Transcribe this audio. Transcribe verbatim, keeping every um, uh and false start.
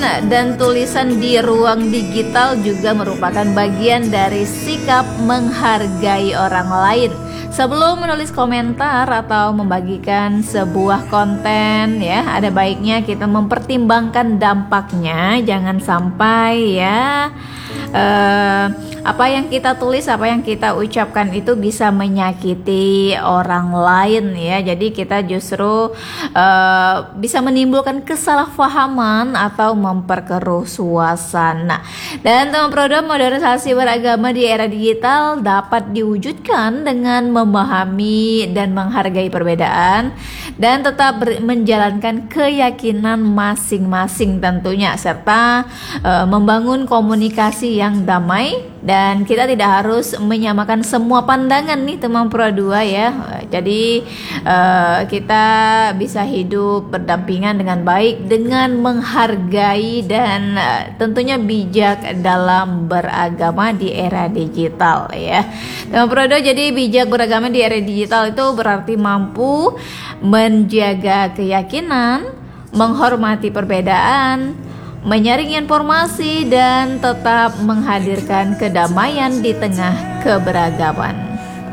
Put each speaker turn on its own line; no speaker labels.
dan tulisan di ruang digital juga merupakan bagian dari sikap menghargai orang lain. Sebelum menulis komentar atau membagikan sebuah konten ya, ada baiknya kita mempertimbangkan dampaknya. Jangan sampai ya eh, apa yang kita tulis, apa yang kita ucapkan itu bisa menyakiti orang lain ya. Jadi kita justru eh, bisa menimbulkan kesalahpahaman atau memperkeruh suasana. Dan teman program, modernisasi beragama di era digital dapat diwujudkan dengan memahami dan menghargai perbedaan dan tetap menjalankan keyakinan masing-masing tentunya, serta e, membangun komunikasi yang damai. Dan kita tidak harus menyamakan semua pandangan nih teman Pro dua ya. Jadi e, kita bisa hidup berdampingan dengan baik dengan menghargai dan e, tentunya bijak dalam beragama di era digital ya. Teman Pro dua, jadi bijak beragama di era digital itu berarti mampu menjaga keyakinan, menghormati perbedaan, menyaring informasi, dan tetap menghadirkan kedamaian di tengah keberagaman.